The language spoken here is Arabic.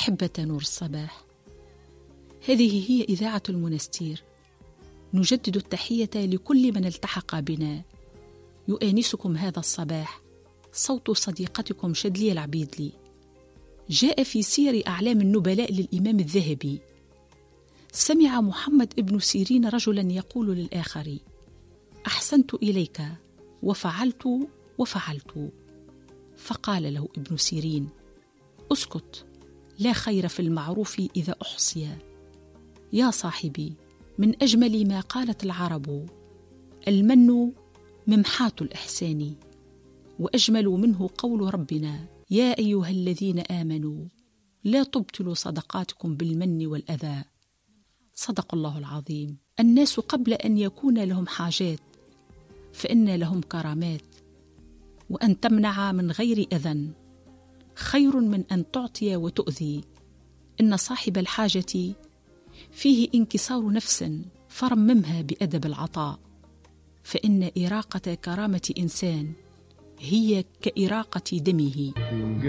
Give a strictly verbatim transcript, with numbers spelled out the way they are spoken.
أحبة نور الصباح، هذه هي إذاعة المنستير، نجدد التحية لكل من التحق بنا. يؤانسكم هذا الصباح صوت صديقتكم شدلي العبيدلي. جاء في سير أعلام النبلاء للإمام الذهبي: سمع محمد ابن سيرين رجلا يقول للآخر: أحسنت إليك وفعلت وفعلت. فقال له ابن سيرين: اسكت، لا خير في المعروف إذا أحصي. يا صاحبي، من أجمل ما قالت العرب: المن ممحاة الإحسان. وأجمل منه قول ربنا: يا أيها الذين آمنوا لا تبطلوا صدقاتكم بالمن والأذى. صدق الله العظيم. الناس قبل أن يكون لهم حاجات فإن لهم كرامات، وأن تمنع من غير أذى خير من أن تعطي وتؤذي. إن صاحب الحاجة فيه انكسار نفس، فرممها بأدب العطاء، فإن إراقة كرامة إنسان هي كإراقة دمه.